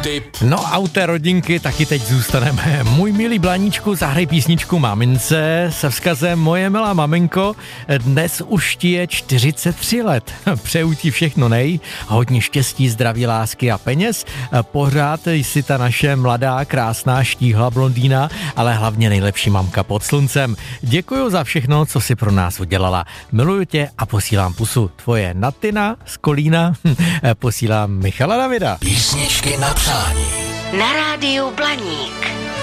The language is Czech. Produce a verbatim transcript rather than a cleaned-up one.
tip. No a u té rodinky taky teď zůstaneme. Můj milý Blaníčku, zahraj písničku mamince se vzkazem: moje milá maminko, dnes už ti je čtyřicet tři let. Přeju ti všechno nej, hodně štěstí, zdraví, lásky a peněz. Pořád jsi ta naše mladá, krásná, štíhla blondýna, ale hlavně nejlepší mamka pod sluncem. Děkuju za všechno, co jsi pro nás udělala. Miluju tě a posílám pusu. Tvoje Natina z Kolína, posílám Michala Davida. Písničky na přání. Na rádiu Blaník.